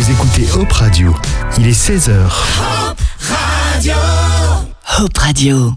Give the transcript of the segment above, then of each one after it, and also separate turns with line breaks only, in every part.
Vous écoutez Hope Radio. Il est 16h.
Hope Radio.
Hope Radio.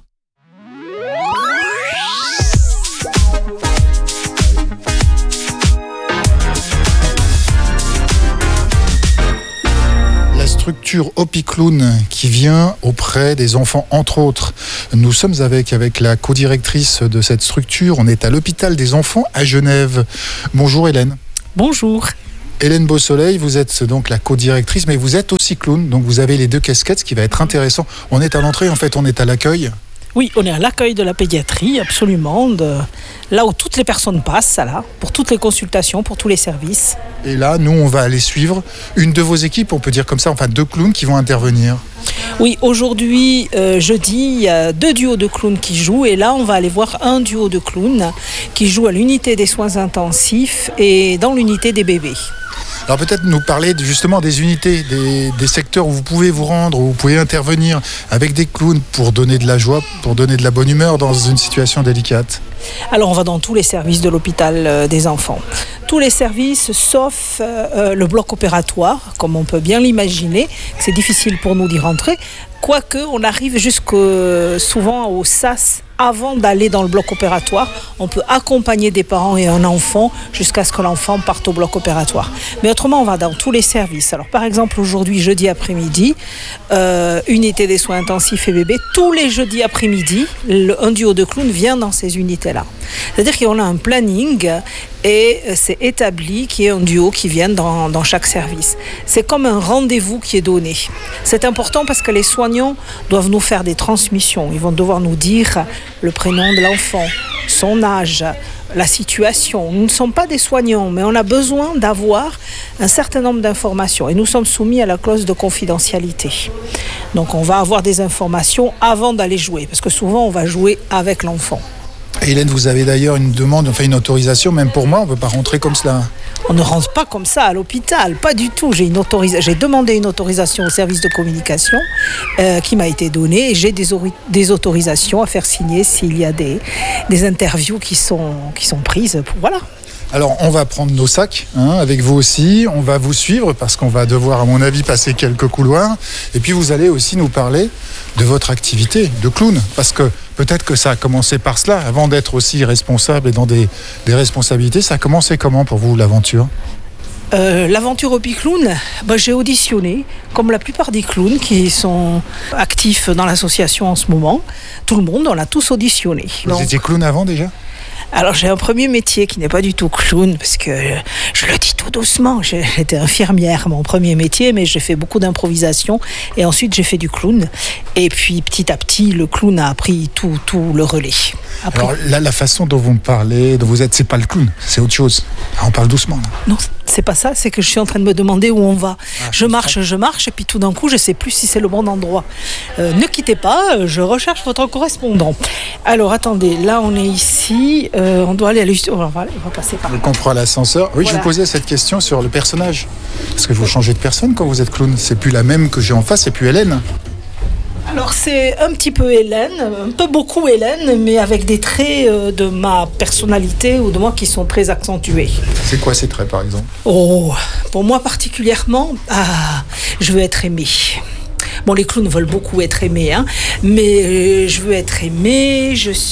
Structure Hopicloun qui vient auprès des enfants, entre autres. Nous sommes avec la co-directrice de cette structure. On est à l'hôpital des enfants à Genève. Bonjour Hélène.
Bonjour.
Hélène Beausoleil, vous êtes donc la co-directrice, mais vous êtes aussi clown, donc vous avez les deux casquettes, ce qui va être intéressant. On est à l'entrée, en fait, on est à l'accueil.
Oui, on est à l'accueil de la pédiatrie, absolument, là où toutes les personnes passent, là, pour toutes les consultations, pour tous les services.
Et là, nous, on va aller suivre une de vos équipes, on peut dire comme ça, enfin 2 clowns qui vont intervenir.
Oui, aujourd'hui, jeudi, il y a 2 duos de clowns qui jouent, et là, on va aller voir un duo de clowns qui joue à l'unité des soins intensifs et dans l'unité des bébés.
Alors peut-être nous parler justement des unités, des secteurs où vous pouvez vous rendre, où vous pouvez intervenir avec des clowns pour donner de la joie, pour donner de la bonne humeur dans une situation délicate.
Alors on va dans tous les services de l'hôpital des enfants. Tous les services sauf le bloc opératoire, comme on peut bien l'imaginer. C'est difficile pour nous d'y rentrer. Quoique on arrive souvent au SAS avant d'aller dans le bloc opératoire. On peut accompagner des parents et un enfant jusqu'à ce que l'enfant parte au bloc opératoire. Mais autrement, on va dans tous les services. Alors par exemple, aujourd'hui, jeudi après-midi, unité des soins intensifs et bébés, tous les jeudis après-midi, un duo de clowns vient dans ces unités-là. C'est-à-dire qu'on a un planning et c'est établi qu'il y ait un duo qui vienne dans chaque service. C'est comme un rendez-vous qui est donné. C'est important parce que les soignants doivent nous faire des transmissions. Ils vont devoir nous dire le prénom de l'enfant, son âge, la situation. Nous ne sommes pas des soignants, mais on a besoin d'avoir un certain nombre d'informations. Et nous sommes soumis à la clause de confidentialité. Donc on va avoir des informations avant d'aller jouer, parce que souvent on va jouer avec l'enfant.
Hélène, vous avez d'ailleurs une demande, enfin une autorisation, même pour moi, on ne peut pas rentrer comme cela.
On ne rentre pas comme ça à l'hôpital, pas du tout. J'ai demandé une autorisation au service de communication qui m'a été donnée et j'ai des autorisations à faire signer s'il y a des interviews qui sont prises. Voilà.
Alors, on va prendre nos sacs, avec vous aussi. On va vous suivre parce qu'on va devoir, à mon avis, passer quelques couloirs. Et puis, vous allez aussi nous parler de votre activité de clown. Parce que peut-être que ça a commencé par cela. Avant d'être aussi responsable et dans des responsabilités, ça a commencé comment pour vous, l'aventure ?
L'aventure Hopicloun, j'ai auditionné, comme la plupart des clowns qui sont actifs dans l'association en ce moment. Tout le monde, on a tous auditionné.
Vous étiez clown avant déjà ?
Alors j'ai un premier métier qui n'est pas du tout clown, parce que je le dis tout doucement, j'étais infirmière, mon premier métier, mais j'ai fait beaucoup d'improvisation et ensuite j'ai fait du clown. Et puis petit à petit, le clown a pris tout le relais. Après...
Alors là, la façon dont vous me parlez, dont vous êtes, c'est pas le clown, c'est autre chose. On parle doucement là.
Non, c'est pas ça, c'est que je suis en train de me demander où on va. Je marche, et puis tout d'un coup, je sais plus si c'est le bon endroit. Ne quittez pas, je recherche votre correspondant. Alors attendez, là on est ici, on doit aller à on va passer par là.
On prend l'ascenseur. Oui, voilà. Je vous posais cette question sur le personnage. Est-ce que vous changez de personne quand vous êtes clown ? C'est plus la même que j'ai en face, c'est plus Hélène.
Alors c'est un petit peu Hélène, un peu beaucoup Hélène, mais avec des traits de ma personnalité ou de moi qui sont très accentués.
C'est quoi ces traits par exemple ?
Pour moi particulièrement, je veux être aimée. Bon, les clowns veulent beaucoup être aimés, mais je veux être aimée,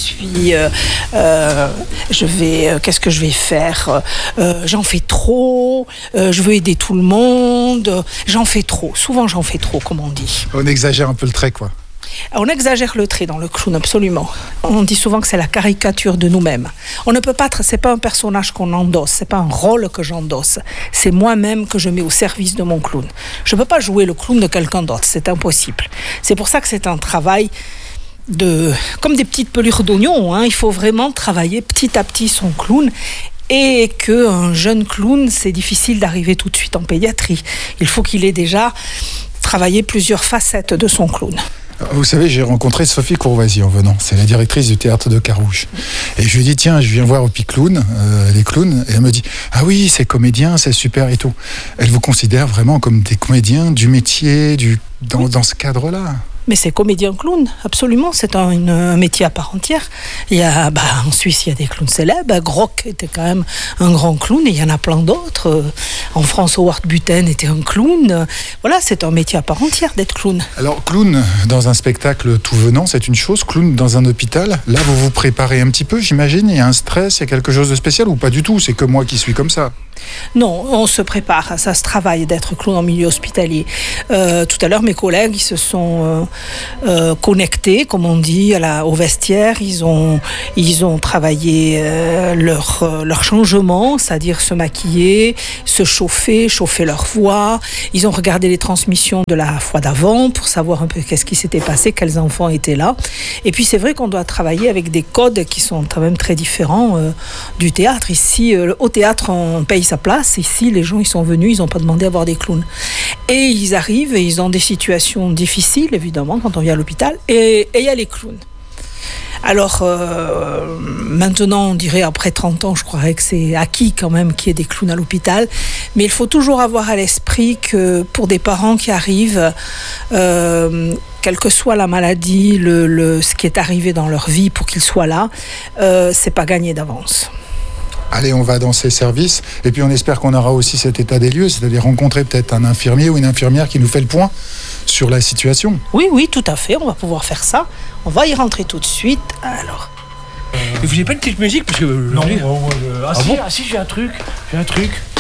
qu'est-ce que je vais faire ? J'en fais trop, je veux aider tout le monde, j'en fais trop, souvent j'en fais trop, comme on dit.
On exagère un peu le trait, quoi.
On exagère le trait dans le clown, absolument. On dit souvent que c'est la caricature de nous-mêmes. On ne peut pas c'est pas un personnage qu'on endosse, c'est pas un rôle que j'endosse. C'est moi-même que je mets au service de mon clown. Je ne peux pas jouer le clown de quelqu'un d'autre, c'est impossible. C'est pour ça que c'est un travail comme des petites pelures d'oignon. Il faut vraiment travailler petit à petit son clown. Et qu'un jeune clown, c'est difficile d'arriver tout de suite en pédiatrie. Il faut qu'il ait déjà travaillé plusieurs facettes de son clown.
Vous savez, j'ai rencontré Sophie Courvoisier en venant. C'est la directrice du théâtre de Carouge. Et je lui ai dit, tiens, je viens voir Hopicloun, les clowns. Et elle me dit, ah oui, c'est comédien, c'est super et tout. Elle vous considère vraiment comme des comédiens du métier, dans ce cadre-là ?
Mais c'est comédien clown, absolument. C'est un métier à part entière. Il y a, en Suisse, il y a des clowns célèbres. Grock était quand même un grand clown et il y en a plein d'autres. En France, Howard Buten était un clown. Voilà, c'est un métier à part entière d'être clown.
Alors, clown dans un spectacle tout venant, c'est une chose. Clown dans un hôpital, là, vous vous préparez un petit peu, j'imagine. Il y a un stress, il y a quelque chose de spécial ou pas du tout? C'est que moi qui suis comme ça.
Non, on se prépare, ça se travaille d'être clown en milieu hospitalier. Tout à l'heure, mes collègues, ils se sont connectés, comme on dit, au vestiaire. Ils ont travaillé leur changement, c'est-à-dire se maquiller, se chauffer leur voix. Ils ont regardé les transmissions de la fois d'avant pour savoir un peu qu'est-ce qui s'était passé, quels enfants étaient là. Et puis c'est vrai qu'on doit travailler avec des codes qui sont quand même très différents du théâtre. Ici, au théâtre, on paye sa place. Ici, les gens, ils sont venus, ils n'ont pas demandé à voir des clowns. Et ils arrivent et ils ont des situations difficiles, évidemment, quand on vient à l'hôpital. Et il y a les clowns. Alors, maintenant, on dirait, après 30 ans, je croirais que c'est acquis quand même qu'il y ait des clowns à l'hôpital. Mais il faut toujours avoir à l'esprit que pour des parents qui arrivent, quelle que soit la maladie, ce qui est arrivé dans leur vie pour qu'ils soient là, c'est pas gagné d'avance.
Allez, on va dans ces services et puis on espère qu'on aura aussi cet état des lieux, c'est-à-dire rencontrer peut-être un infirmier ou une infirmière qui nous fait le point sur la situation.
Oui, tout à fait, on va pouvoir faire ça. On va y rentrer tout de suite. Alors.
Et vous n'avez pas une petite musique parce que
Non,
si, j'ai un truc.